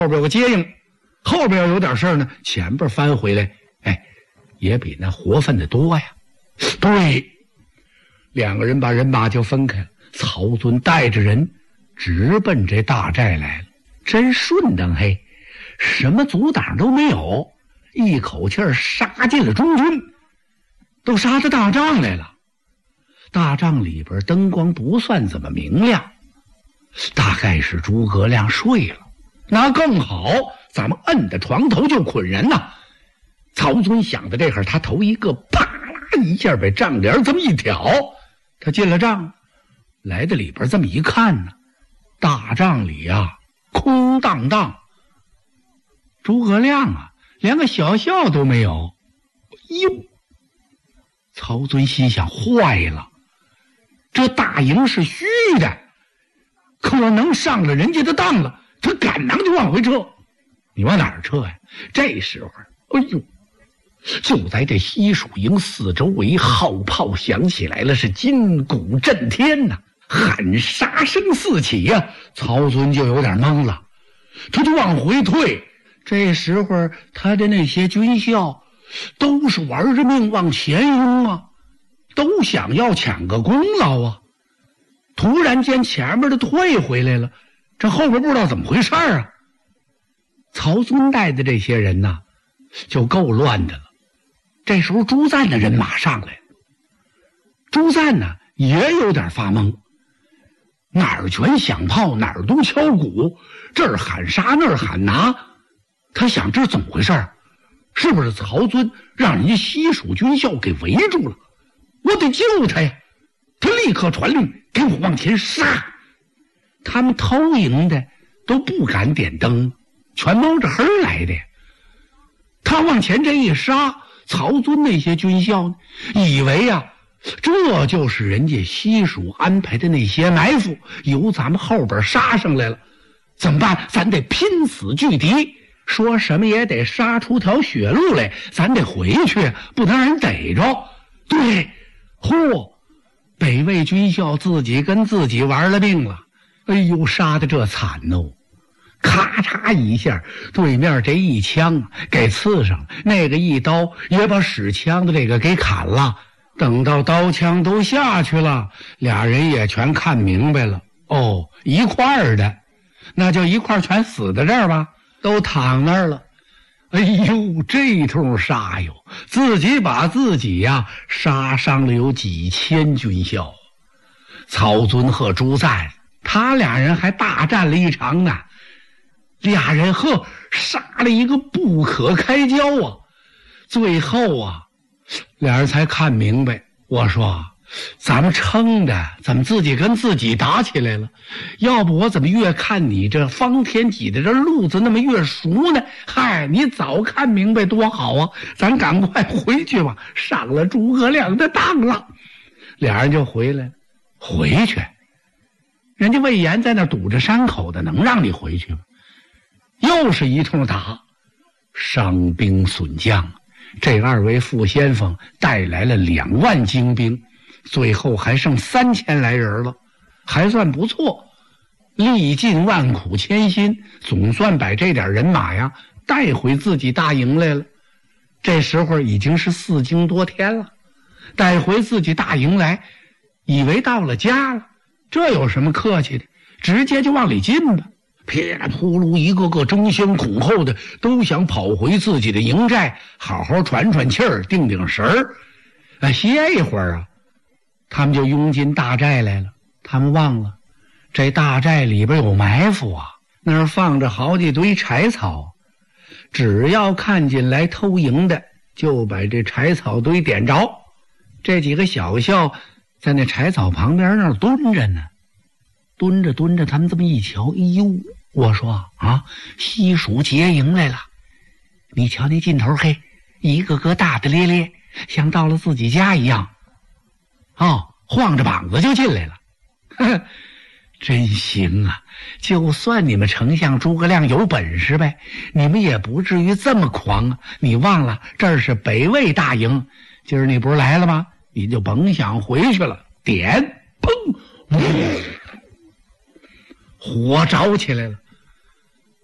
后边有个接应，后边要有点事儿呢，前边翻回来，也比那活分的多呀。对，两个人把人马就分开了。曹遵带着人直奔这大寨来了，真顺当，嘿，什么阻挡都没有，一口气杀进了中军，都杀到大帐来了。大帐里边灯光不算怎么明亮，大概是诸葛亮睡了。那更好，咱们摁着床头就捆人呐。曹遵想的这会儿，他头一个啪啦一下把帐帘这么一挑，他进了帐，来到里边这么一看呢，大帐里啊空荡荡，诸葛亮啊连个小校都没有。哟，曹遵心想，坏了，这大营是虚的，可能上了人家的当了，他赶忙就往回撤。你往哪儿撤呀？这时候哎呦，就在这西蜀营四周围号炮响起来了，是金鼓震天呐，喊杀声四起呀。曹遵就有点懵了，他就往回退。这时候他的那些军校都是玩着命往前拥啊，都想要抢个功劳啊。突然间前面的退回来了，这后边不知道怎么回事啊。曹遵带的这些人呐就够乱的了。这时候朱赞的人马上来了，朱赞呢也有点发懵，哪儿全响炮，哪儿都敲鼓，这儿喊杀那儿喊拿。他想这怎么回事，是不是曹遵让人家西蜀军校给围住了？我得救他呀！他立刻传令给我往前杀。他们偷营的都不敢点灯，全蒙着黑来的。他往前这一杀，曹遵那些军校呢以为这就是人家西蜀安排的那些埋伏，由咱们后边杀上来了。怎么办？咱得拼死拒敌，说什么也得杀出条血路来，咱得回去，不能让人逮着。对，北魏军校自己跟自己玩了命了。哎呦，杀得这惨哦！咔嚓一下，对面这一枪给刺上了，那个一刀也把使枪的这个给砍了。等到刀枪都下去了，俩人也全看明白了，一块儿的，那就一块儿全死在这儿吧，都躺那儿了。哎呦，这通杀哟，自己把自己杀伤了有几千军校。曹遵和朱赞他俩人还大战了一场呢，俩人杀了一个不可开交啊。最后俩人才看明白，我说咱们撑的怎么自己跟自己打起来了？要不我怎么越看你这方天戟的这路子那么越熟呢？嗨，你早看明白多好啊！咱赶快回去吧，上了诸葛亮的当了。俩人就回来了。回去？人家魏延在那堵着山口的，能让你回去吗？又是一通打，伤兵损将。这二位副先锋带来了2万精兵，最后还剩3000来人了，还算不错。历尽万苦千辛，总算把这点人马带回自己大营来了。这时候已经是4更多天了，带回自己大营来，以为到了家了，这有什么客气的，直接就往里进吧。噼里扑噜，一个个争先恐后的都想跑回自己的营寨，好好喘喘气儿，定定神儿，歇一会儿他们就拥进大寨来了。他们忘了这大寨里边有埋伏那儿放着好几堆柴草，只要看见来偷营的，就把这柴草堆点着。这几个小校在那柴草旁边那儿蹲着呢，蹲着他们这么一瞧，哎呦，我说西蜀结营来了。你瞧那劲头，嘿，一个个大大咧咧，像到了自己家一样，晃着膀子就进来了。真行啊，就算你们丞相诸葛亮有本事呗，你们也不至于这么狂啊。你忘了这儿是北魏大营，今儿你不是来了吗？你就甭想回去了。点，砰，火着起来了。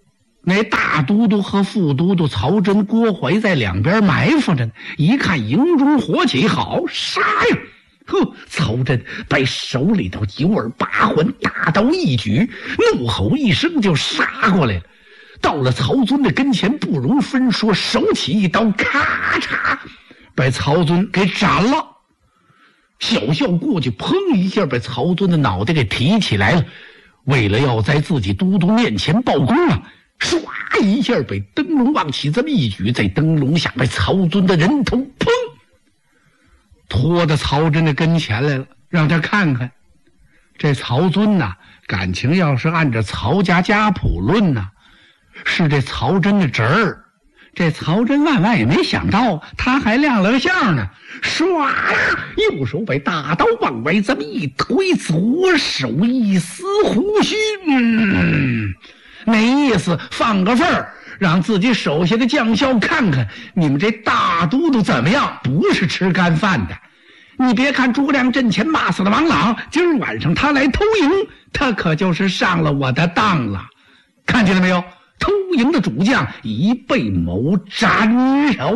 那大都督和副都督曹真、郭槐在两边埋伏着呢，一看营中火起，好杀呀！呵，曹真把手里头九耳八环大刀一举，怒吼一声就杀过来了。到了曹尊的跟前，不容分说，手起一刀，咔嚓，把曹尊给斩了。小校过去，砰一下把曹尊的脑袋给提起来了。为了要在自己都督面前报功啊，唰一下被灯笼往起这么一举，在灯笼下把曹尊的人头砰拖到曹真的跟前来了，让他看看这曹尊呐，感情要是按照曹家家谱论呐，是这曹真的侄儿。这曹真万万也没想到，他还亮了个相呢，唰呀，右手把大刀往外这么一推，左手一撕胡须，那意思放个份儿，让自己手下的将校看看你们这大都督怎么样，不是吃干饭的。你别看诸葛亮阵前骂死了王朗，今儿晚上他来偷营，他可就是上了我的当了。看见了没有？偷营的主将已被某斩首。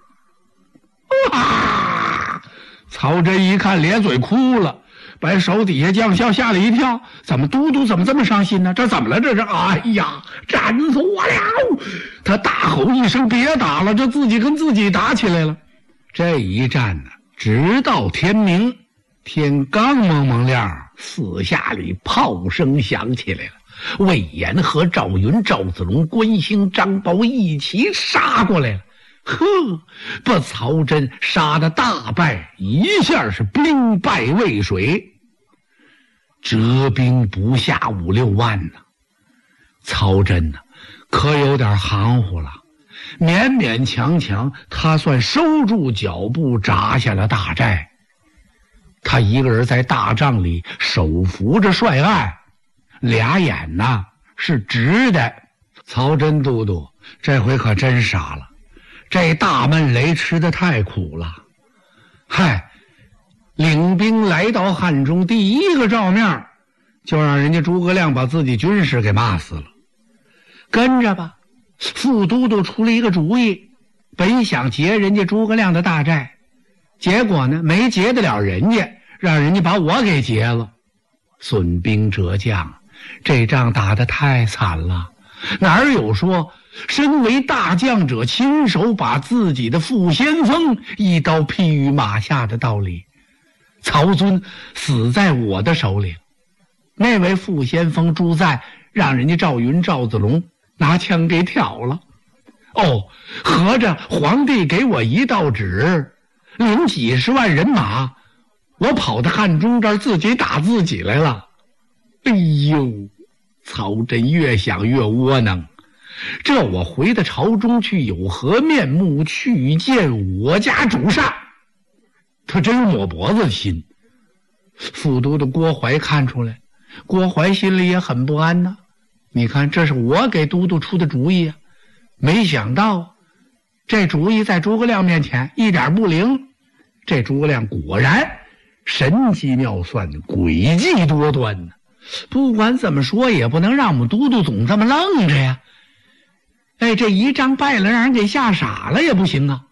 哇！曹真一看咧嘴哭了，把手底下将校吓了一跳，怎么都督怎么这么伤心呢？这怎么了？这是哎呀，斩死我了！他大吼一声，别打了，这自己跟自己打起来了。这一战呢，直到天明，天刚蒙蒙亮，四下里炮声响起来了。魏延和赵云、赵子龙、关兴、张苞一起杀过来了。呵，把曹真杀得大败，一下是兵败渭水，折兵不下5、6万呢。曹真呢，可有点含糊了，勉勉强强他算收住脚步，扎下了大寨。他一个人在大帐里手扶着帅案，俩眼呐是直的。曹真都督这回可真傻了，这大闷雷吃得太苦了。嗨，领兵来到汉中，第一个照面就让人家诸葛亮把自己军师给骂死了。跟着吧，副都督出了一个主意，本想劫人家诸葛亮的大寨，结果呢没劫得了人家，让人家把我给劫了。损兵折将，这仗打得太惨了，哪有说身为大将者亲手把自己的副先锋一刀劈于马下的道理？曹尊死在我的手里，那位副先锋朱赞让人家赵云、赵子龙拿枪给挑了。哦，合着皇帝给我一道旨，领几十万人马，我跑到汉中这儿自己打自己来了。哎呦，曹真越想越窝囊，这我回到朝中去有何面目去见我家主上？他真是抹脖子的心。副都督郭槐看出来，郭槐心里也很不安呐。你看，这是我给都督出的主意啊，没想到这主意在诸葛亮面前一点不灵。这诸葛亮果然神机妙算，诡计多端呢。不管怎么说，也不能让我们都督总这么愣着呀。哎，这一仗败了，让人给吓傻了也不行啊。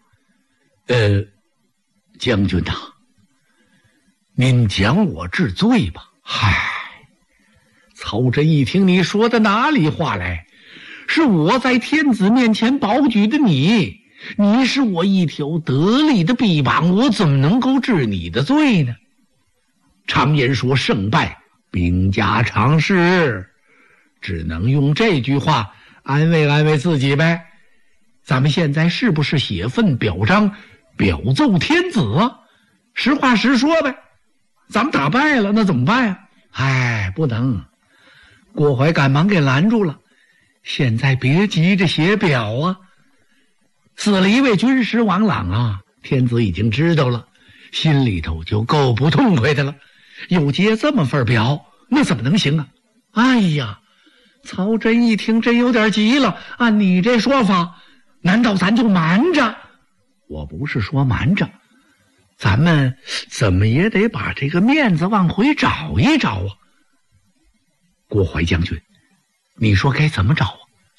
将军呐，您将我治罪吧。嗨，曹真一听，你说的哪里话来？是我在天子面前保举的你，你是我一条得力的臂膀，我怎么能够治你的罪呢？常言说胜败兵家常事，只能用这句话安慰安慰自己呗。咱们现在是不是写份表彰表奏天子啊？实话实说呗。咱们打败了，那怎么办呀？哎，不能。郭槐赶忙给拦住了。现在别急着写表啊，死了一位军师王朗啊，天子已经知道了，心里头就够不痛快的了，又接这么份表，那怎么能行啊？哎呀，曹真一听真有点急了。按你这说法，难道咱就瞒着？我不是说瞒着，咱们怎么也得把这个面子往回找一找啊。郭槐将军，你说该怎么找啊？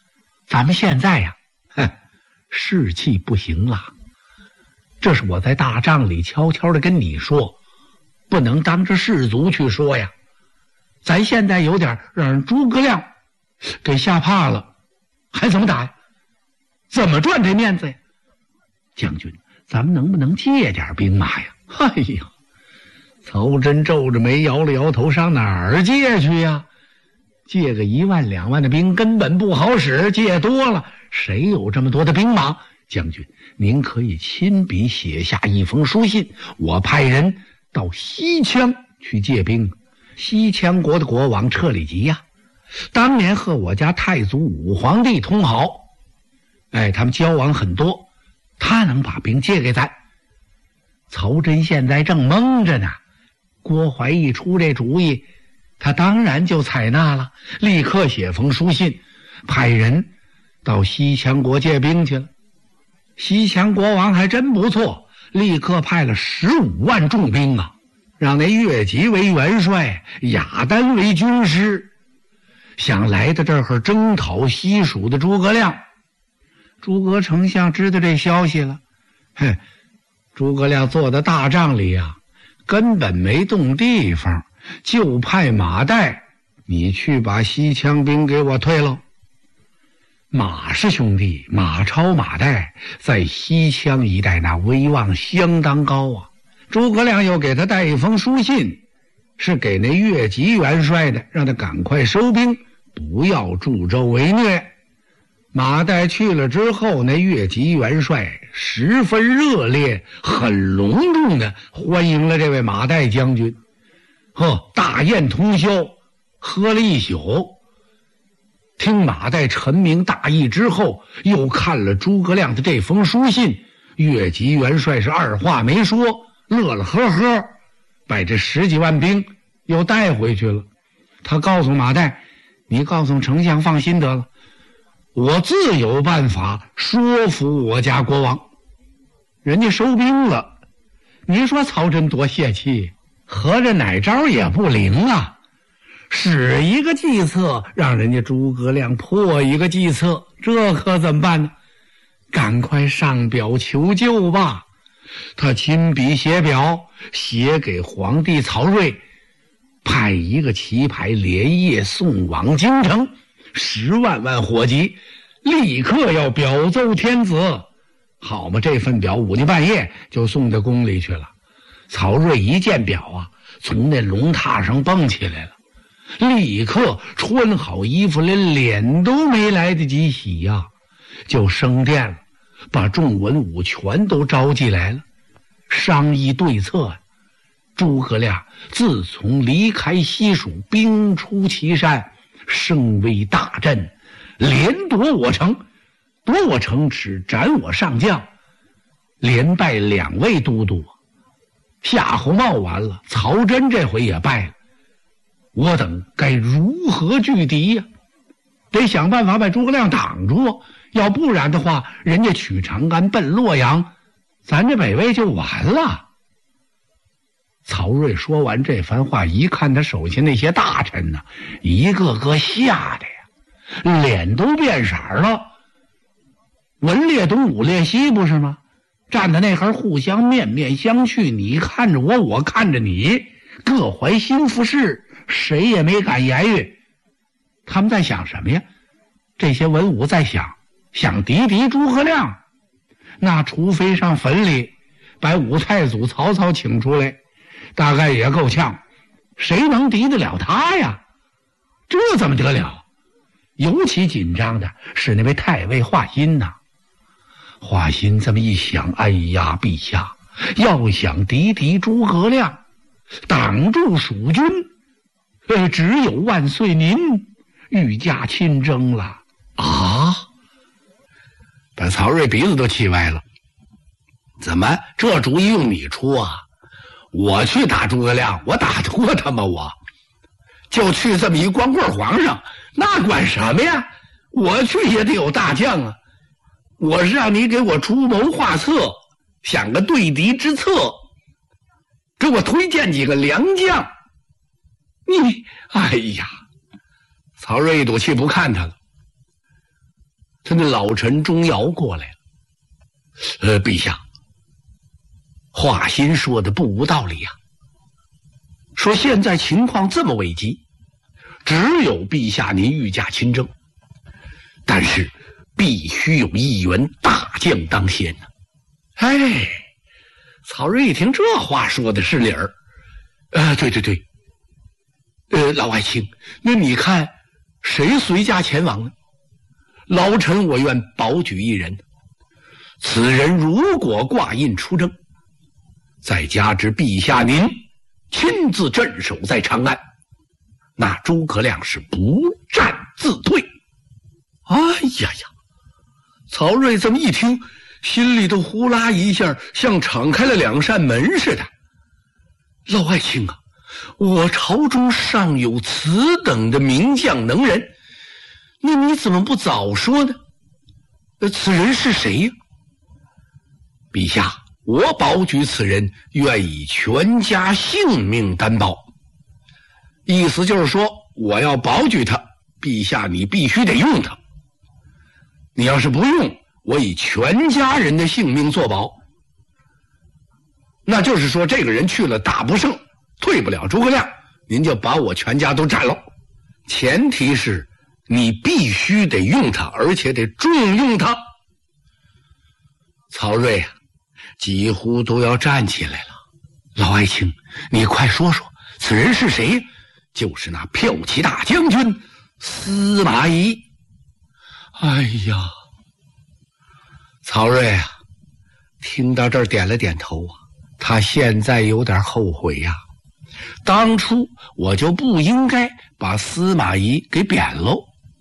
咱们现在呀，士气不行了。这是我在大帐里悄悄地跟你说，不能当着士卒去说呀。咱现在有点让人诸葛亮给吓怕了，还怎么打呀？怎么赚这面子呀？将军，咱们能不能借点兵马呀？哎呀，曹真皱着眉摇了摇头，上哪儿借去呀？借个1万2万的兵根本不好使，借多了谁有这么多的兵马？将军，您可以亲笔写下一封书信，我派人到西羌去借兵。西羌国的国王彻里吉呀，当年和我家太祖武皇帝通好，他们交往很多，他能把兵借给咱。曹真现在正蒙着呢，郭淮一出这主意，他当然就采纳了，立刻写封书信，派人到西羌国借兵去了。西羌国王还真不错，立刻派了15万重兵啊，让那越级为元帅，雅丹为军师，想来到这儿征讨西蜀的诸葛亮。诸葛丞相知道这消息了，诸葛亮坐在大帐里啊，根本没动地方，就派马岱，你去把西羌兵给我退喽。马氏兄弟马超、马岱在西羌一带那威望相当高啊。诸葛亮又给他带一封书信，是给那越级元帅的，让他赶快收兵，不要助纣为虐。马岱去了之后，那越级元帅十分热烈，很隆重的欢迎了这位马岱将军。大宴通宵，喝了一宿。听马岱陈明大义之后，又看了诸葛亮的这封书信，越级元帅是二话没说，乐了呵呵，把这10几万兵又带回去了。他告诉马岱，你告诉丞相放心得了，我自有办法说服我家国王。人家收兵了，你说曹真多泄气，合着哪招也不灵啊，使一个计策让人家诸葛亮破一个计策，这可怎么办呢？赶快上表求救吧。他亲笔写表，写给皇帝曹睿，派一个旗牌连夜送往京城，10万万火急，立刻要表奏天子。好嘛，这份表午间半夜就送到宫里去了。曹睿一见表啊，从那龙榻上蹦起来了，立刻穿好衣服，连脸都没来得及洗呀，就升殿了，把众文武全都召集来了，商议对策。诸葛亮自从离开西蜀，兵出祁山，声威大振，连夺我城，夺我城池，斩我上将，连败2位都督。夏侯茂完了，曹真这回也败了，我等该如何拒敌呀？得想办法把诸葛亮挡住，要不然的话，人家取长安奔洛阳，咱这北魏就完了。曹睿说完这番话，一看他手下那些大臣呢，一个个吓得呀，脸都变色了。文烈东武烈西不是吗？站在那儿互相面面相觑，你看着我，我看着你，各怀心腹事，谁也没敢言语。他们在想什么呀？这些文武在想敌诸葛亮，那除非上坟里把武太祖曹操请出来，大概也够呛，谁能敌得了他呀？这怎么得了？尤其紧张的是那位太尉华歆呐。华歆这么一想，哎呀，陛下，要想敌诸葛亮，挡住蜀军，只有万岁您御驾亲征了啊！把曹睿鼻子都气歪了。怎么这主意用你出啊？我去打诸葛亮，我打得过他吗？我就去这么一光棍皇上，那管什么呀？我去也得有大将啊！我是让你给我出谋划策，想个对敌之策，给我推荐几个良将。你，哎呀！曹睿一赌气不看他了。 他那老臣钟繇过来了。陛下，华歆说的不无道理啊。说现在情况这么危急，只有陛下您御驾亲征，但是必须有一员大将当先呢。哎，曹睿一听这话说的是理儿。对，老爱卿，那你看谁随驾前往呢？老臣我愿保举一人。此人如果挂印出征，再加之陛下您亲自镇守在长安，那诸葛亮是不战自退。哎呀呀！曹睿这么一听，心里头呼啦一下，像敞开了两扇门似的。老爱卿啊，我朝中尚有此等的名将能人，那你怎么不早说呢？此人是谁呀？陛下，我保举此人，愿以全家性命担保。意思就是说，我要保举他，陛下你必须得用他。你要是不用，我以全家人的性命作保。那就是说，这个人去了打不胜，退不了诸葛亮，您就把我全家都斩了。前提是你必须得用他，而且得重用他。曹睿啊，几乎都要站起来了。老爱卿，你快说说，此人是谁？就是那骠骑大将军司马懿。哎呀，曹睿啊，听到这儿点了点头啊，他现在有点后悔呀。当初我就不应该把司马懿给贬喽。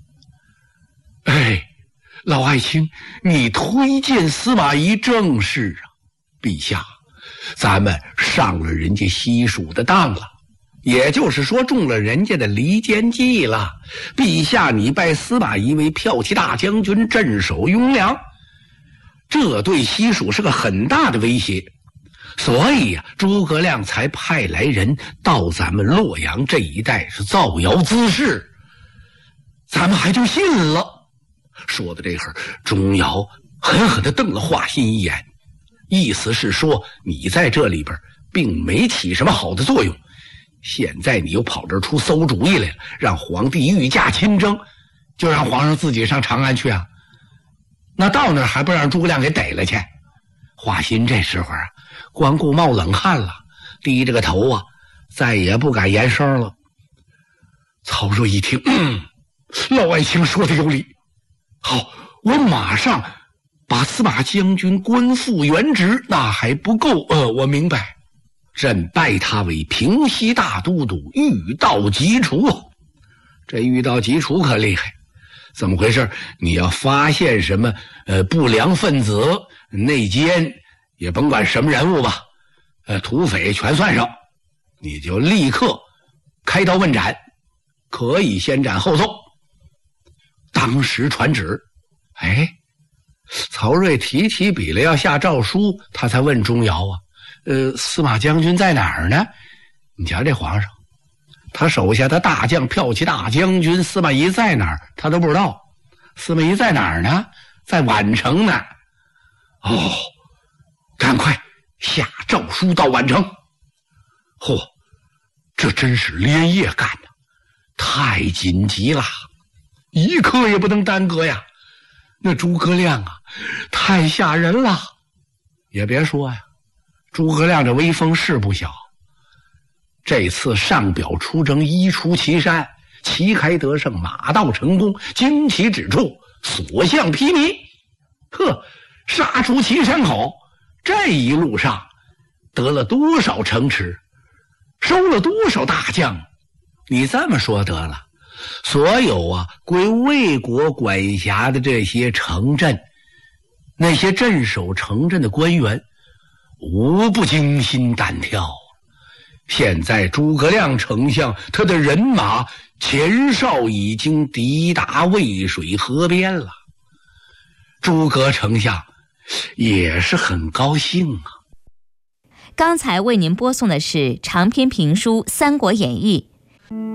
哎，老爱卿，你推荐司马懿正是啊。陛下，咱们上了人家西蜀的当了，也就是说中了人家的离间计了。陛下你拜司马懿为骠骑大将军，镇守雍凉，这对西蜀是个很大的威胁，所以呀，诸葛亮才派来人到咱们洛阳这一带是造谣滋事，咱们还就信了。说到这会儿，钟繇狠狠地瞪了华歆一眼，意思是说你在这里边并没起什么好的作用，现在你又跑这儿出馊主意来了，让皇帝御驾亲征，就让皇上自己上长安去啊？那到那儿还不让诸葛亮给逮了去？华歆这时候啊，光顾冒冷汗了，低着个头啊，再也不敢言声了。曹睿一听，老爱卿说的有理，好，我马上把司马将军官复原职。那还不够，我明白，朕拜他为平西大都督，御道集除。这御道集除可厉害，怎么回事？你要发现什么不良分子、内奸，也甭管什么人物吧，土匪全算上，你就立刻开刀问斩，可以先斩后奏。当时传旨。哎，曹睿提起笔来要下诏书，他才问钟繇啊，司马将军在哪儿呢？你瞧这皇上，他手下的大将骠骑大将军司马懿在哪儿他都不知道。司马懿在哪儿呢？在宛城呢。哦，赶快下诏书到宛城。嚯，这真是连夜干的，太紧急了，一刻也不能耽搁呀。那诸葛亮啊，太吓人了。也别说呀，诸葛亮这威风是不小。这次上表出征，一出祁山，旗开得胜，马到成功，旌旗指处，所向披靡，杀出祁山口。这一路上得了多少城池，收了多少大将。你这么说得了，所有归魏国管辖的这些城镇，那些镇守城镇的官员无不惊心胆跳。现在诸葛亮丞相他的人马前哨已经抵达渭水河边了，诸葛丞相也是很高兴啊。 刚才为您播送的是长篇评书《三国演义》，